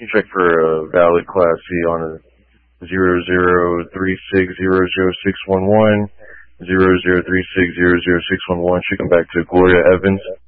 You check for a valid Class C on a 0036000611, 0036000611. Should come back to Gloria Evans.